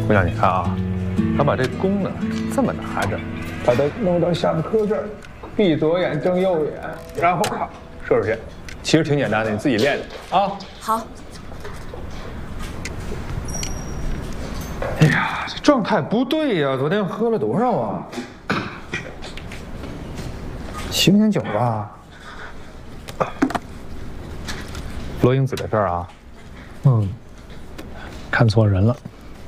姑娘，你看啊，他把这弓呢这么拿着，把它弄到相科这儿，闭左眼睁右眼，然后咔射出去。其实挺简单的，你自己练练啊。 好。 哎呀，这状态不对呀！昨天喝了多少啊？醒醒酒吧。罗英子的事儿啊， 看错人了。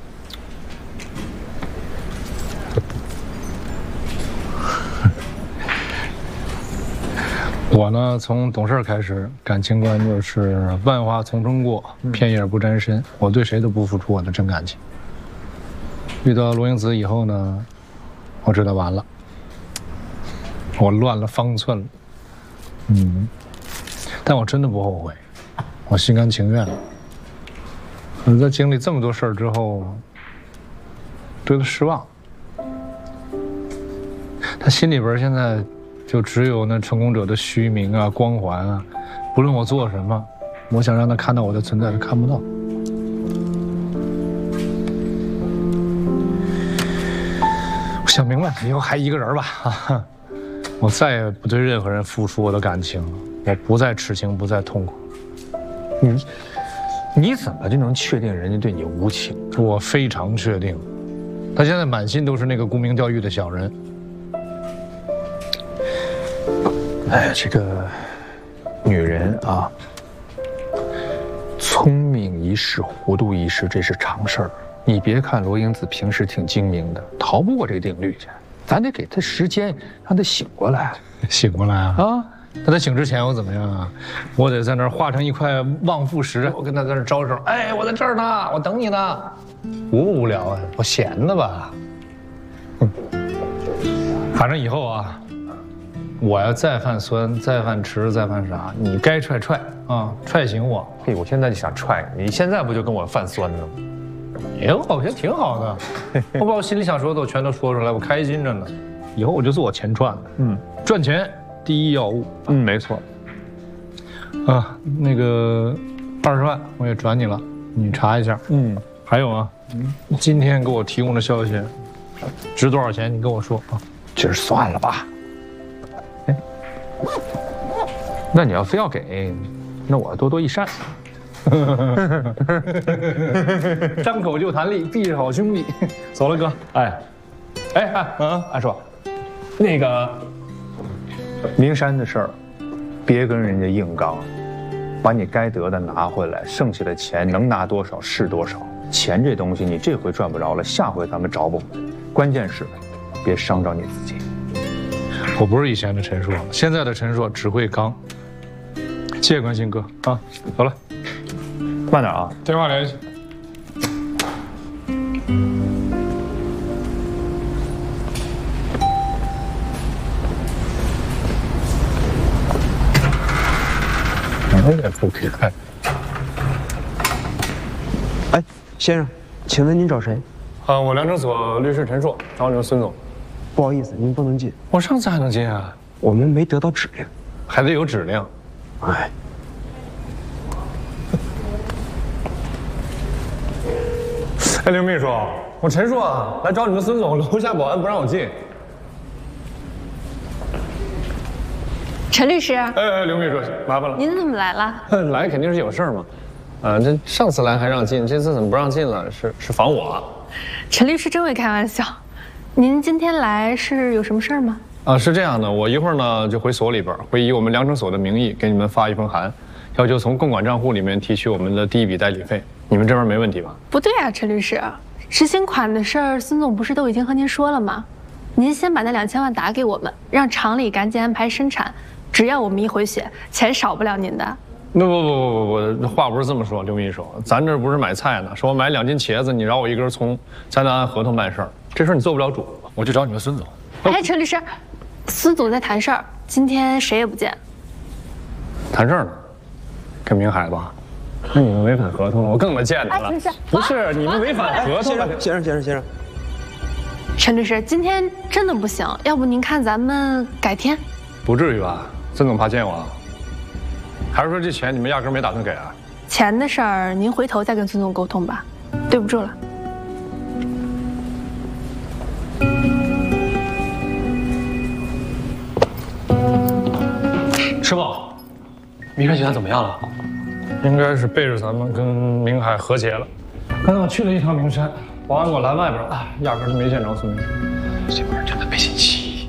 我呢，从懂事开始，感情观就是万花丛中过，片叶不沾身。我对谁都不付出我的真感情。遇到罗英子以后呢，我知道完了，我乱了方寸了。但我真的不后悔，我心甘情愿。我在经历这么多事儿之后，对他失望。他心里边现在就只有那成功者的虚名啊、光环啊。不论我做什么，我想让他看到我的存在，他看不到。我想明白了，以后还一个人吧。我再也不对任何人付出我的感情了，我不再痴情，不再痛苦。 你怎么就能确定人家对你无情？ 我非常确定，他现在满心都是那个沽名钓誉的小人。 哎，这个女人啊，聪明一世，糊涂一世，这是常事儿。你别看罗英子平时挺精明的，逃不过这个定律去。咱得给她时间，让她醒过来。 醒过来啊！啊！那他醒之前我怎么样啊？我得在那儿化成一块望夫石，我跟他在那儿招手，哎，我在这儿呢，我等你呢。无不无聊啊？我闲的吧。反正以后啊，我要再犯酸，再犯痴，再犯傻，你该踹踹啊，踹醒我。 嘿，我现在就想踹你，你现在不就跟我犯酸呢吗？ 挺好，我觉得挺好的。我把我心里想说的我全都说出来，我开心着呢。以后我就做钱赚的，赚钱第一要务。 没错。 啊，那个20万我也转你了，你查一下。还有啊，今天给我提供的消息，值多少钱？你跟我说啊。 今儿算了吧。哎，那你要非要给，那我多多益善。 张口就谈利，必是好兄弟。走了，哥。安叔，那个名山的事儿，别跟人家硬刚，把你该得的拿回来，剩下的钱能拿多少是多少。钱这东西，你这回赚不着了，下回咱们找不回来。关键是，别伤着你自己。 我不是以前的陈硕了，现在的陈硕只会刚。谢谢关心，哥啊，走了。 慢点啊， 电话联系。我也不给看。 哎，先生，请问您找谁？ 我良政所律师陈硕，找你们孙总。 不好意思，您不能进。 我上次还能进啊？ 我们没得到指令。 还得有指令。 哎。 哎，刘秘书，我陈硕啊，来找你们孙总，楼下保安不让我进。 陈律师， 刘秘书，麻烦了。 您怎么来了？ 来肯定是有事儿嘛。这上次来还让进，这次怎么不让进了？是防我？ 陈律师真会开玩笑。您今天来是有什么事儿吗？ 是这样的，我一会儿呢就回所里边，会以我们良政所的名义给你们发一封函，要求从共管账户里面提取我们的第一笔代理费。你们这边没问题吧？ 不对啊，陈律师，执行款的事儿，孙总不是都已经和您说了吗？您先把那2000万打给我们，让厂里赶紧安排生产，只要我们一回血，钱少不了您的。 不，话不是这么说，刘秘书，咱这不是买菜呢，说我买2斤茄子，你饶我一根葱，咱得按合同办事儿，这事儿你做不了主，我就找你们孙总。 哎，陈律师，孙总在谈事儿，今天谁也不见。 谈事儿呢？跟明海吧？那你们违反合同了，我更没见你了。不是你们违反合同了。 先生。 陈律师，今天真的不行，要不您看咱们改天？ 不至于吧？孙总怕见我？还是说这钱你们压根没打算给啊？ 钱的事儿，您回头再跟孙总沟通吧。对不住了。 师傅， 明山集团怎么样了？ 应该是背着咱们跟明海和解了。刚才我去了一趟明山，保安给我拦外边了，压根就没见着孙明山。 这帮人真的背信弃义。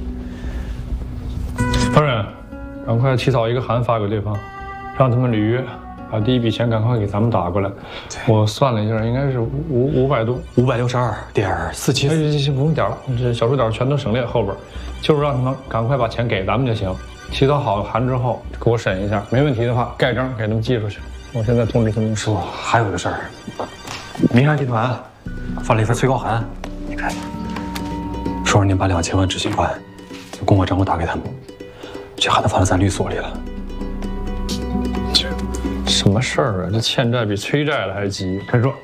方人，赶快起草一个函发给对方，让他们履约，把第一笔钱赶快给咱们打过来。我算了一下，应该是500多，562.474。行，不用点了，这小数点全都省略后边，就是让他们赶快把钱给咱们就行。起草好函之后，给我审一下，没问题的话，盖章给他们寄出去。我现在通知孙明师傅， 还有个事儿，明山集团发了一份催告函，你看，说让您把2000万执行款从公款账户打给他们。这函都发到咱律所里了。 什么事儿啊？这欠债比催债的还急。开说。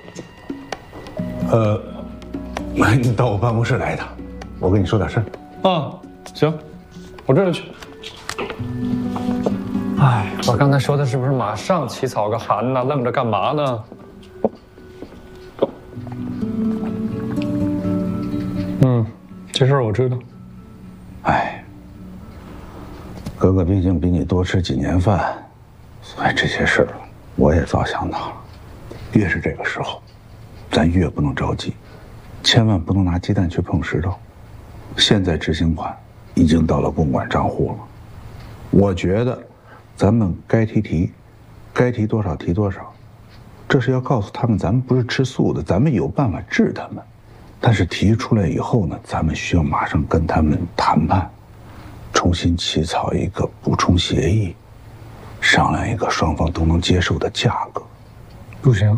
你到我办公室来一趟，我跟你说点事儿。 啊，行，我这就去。哎，我刚才说的是不是马上起草个函呢？愣着干嘛呢？这事儿我知道。 哎，哥哥毕竟比你多吃几年饭，所以这些事儿我也早想到了。越是这个时候，咱越不能着急，千万不能拿鸡蛋去碰石头。现在执行款已经到了公款账户了，我觉得咱们该提，该提多少提多少。这是要告诉他们，咱们不是吃素的，咱们有办法治他们。但是提出来以后呢，咱们需要马上跟他们谈判，重新起草一个补充协议，商量一个双方都能接受的价格。 不行，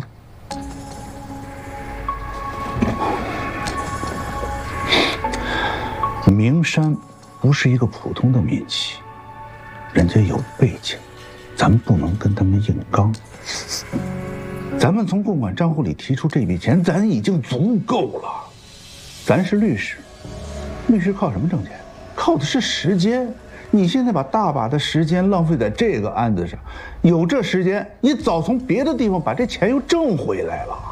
明山不是一个普通的民企，人家有背景，咱们不能跟他们硬刚。咱们从公款账户里提出这笔钱，咱已经足够了。咱是律师，律师靠什么挣钱？靠的是时间。你现在把大把的时间浪费在这个案子上，有这时间，你早从别的地方把这钱又挣回来了。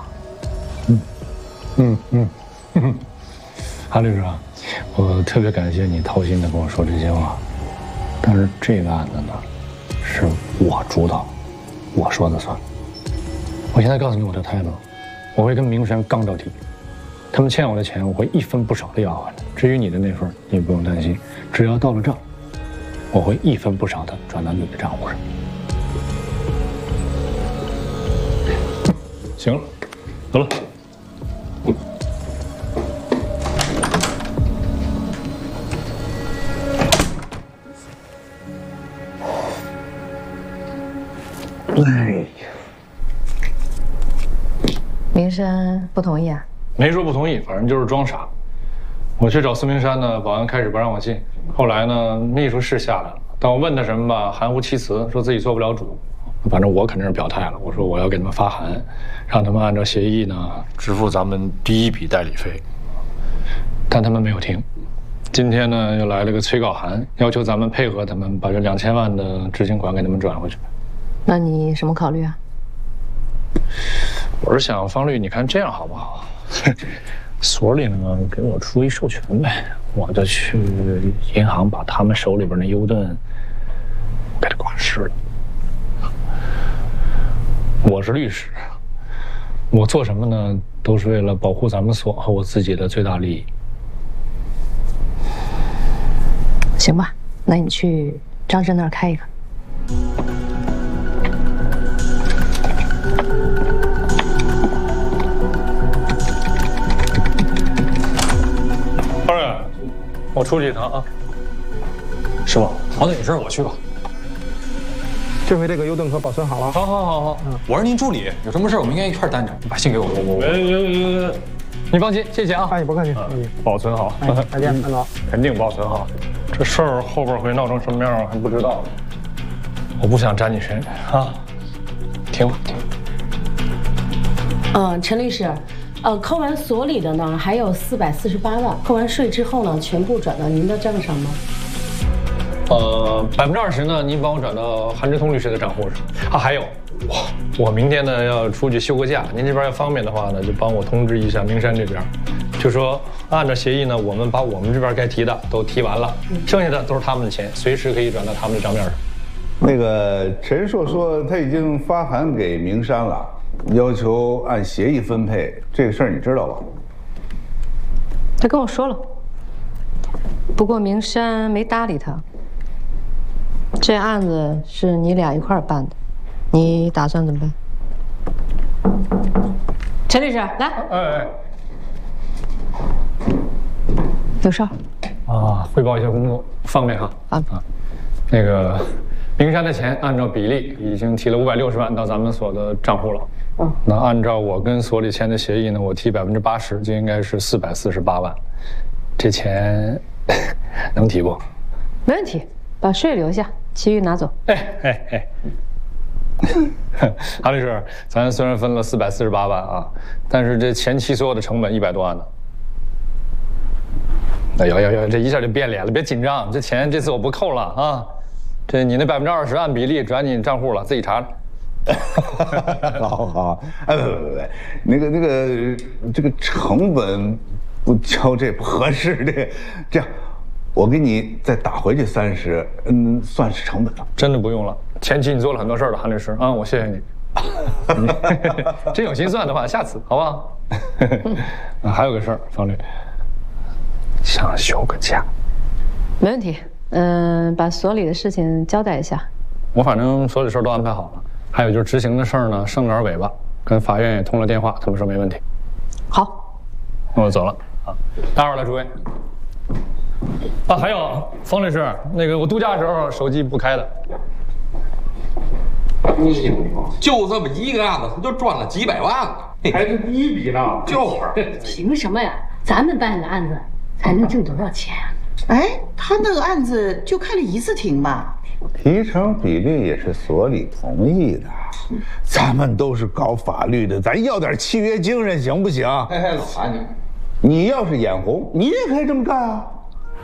韩律师啊，我特别感谢你掏心的跟我说这些话，但是这个案子呢，是我主导，我说的算。我现在告诉你我的态度，我会跟明山刚到底。他们欠我的钱，我会一分不少的要回来。至于你的那份，你不用担心，只要到了账，我会一分不少的转到你的账户上。行了，走了。 哎呀， 明山不同意啊？ 没说不同意，反正就是装傻。我去找孙明山呢，保安开始不让我进，后来呢，秘书是下来了，但我问他什么吧，含糊其辞，说自己做不了主。反正我肯定是表态了，我说我要给他们发函，让他们按照协议呢支付咱们第一笔代理费。但他们没有听。今天呢，又来了个催告函，要求咱们配合他们把这2000万的执行款给他们转回去。 那你什么考虑啊？ 我是想，方律，你看这样好不好？所里呢给我出一授权呗，我就去银行把他们手里边那优盾给他挂失了。我是律师，我做什么呢，都是为了保护咱们所和我自己的最大利益。 行吧，那你去张震那儿开一个。 方人，我出去一趟啊。 师傅，好，那有事我去吧。 这回这个优盾可保存好了。 好。 我是您助理，有什么事我们应该一块担着。你把信给我， 你放心，谢谢啊。 哎，不客气， 保存好。 再见，安总。 肯定保存好。这事儿后边会闹成什么样还不知道，我不想沾你身啊。听。 陈律师，扣完所里的呢还有448万，扣完税之后呢，全部转到您的账上吗 ？20%呢，您帮我转到韩志通律师的账户上啊。还有，我明天呢要出去休个假，您这边要方便的话呢，就帮我通知一下明山这边，就说按照协议呢，我们把我们这边该提的都提完了，剩下的都是他们的钱，随时可以转到他们的账面上。 那个陈硕说他已经发函给明山了，要求按协议分配。这个事儿你知道吧？ 他跟我说了，不过明山没搭理他。这案子是你俩一块儿办的，你打算怎么办？陈律师，来。 哎， 有事儿？ 啊，汇报一下工作，方便哈？ 啊。 那个明山的钱按照比例已经提了560万到咱们所的账户了。那按照我跟所里签的协议呢，我提80%，就应该是448万。这钱能提不？ 没问题，把税留下，其余拿走。 韩律师，咱虽然分了448万啊，但是这前期所有的成本100多万呢。有，这一下就变脸了，别紧张，这钱这次我不扣了啊。这你那20%按比例转你账户了，自己查查。 好，哎，不，那个这个成本不交这不合适，这样，我给你再打回去30，算是成本了。 真的不用了，前期你做了很多事儿了，韩律师啊，我谢谢你。真有心算的话，下次好不好？还有个事儿，方律，想休个假。 没问题，把所里的事情交代一下。 我反正所有事儿都安排好了，还有就是执行的事儿呢，剩点尾巴，跟法院也通了电话，他们说没问题。 好， 那我走了啊，待会儿来诸位。啊，还有方律师，那个我度假的时候手机不开的。 就这么一个案子，他就赚了几百万呢， 还是第一笔呢。 就是凭什么呀？咱们办的案子才能挣多少钱啊？ 哎，他那个案子就开了1次庭吧？ 提成比例也是所里同意的，咱们都是搞法律的，咱要点契约精神行不行？ 哎，老韩你要是眼红，你也可以这么干啊。